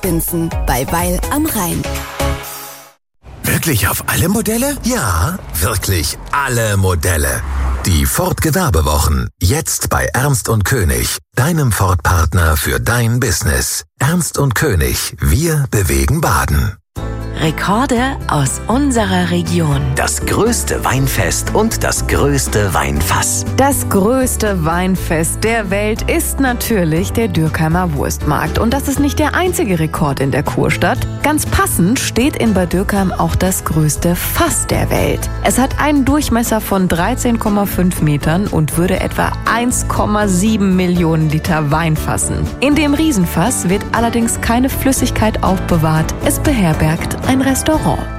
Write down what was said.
Stinson bei Weil am Rhein. Wirklich auf alle Modelle? Ja, wirklich alle Modelle. Die Ford Gewerbewochen. Jetzt bei Ernst & König, deinem Ford-Partner für dein Business. Ernst & König, wir bewegen Baden. Rekorde aus unserer Region. Das größte Weinfest und das größte Weinfass. Das größte Weinfest der Welt ist natürlich der Dürkheimer Wurstmarkt. Und das ist nicht der einzige Rekord in der Kurstadt. Ganz passend steht in Bad Dürkheim auch das größte Fass der Welt. Es hat einen Durchmesser von 13,5 Metern und würde etwa 1,7 Millionen Liter Wein fassen. In dem Riesenfass wird allerdings keine Flüssigkeit aufbewahrt. Es beherbergt ein Restaurant.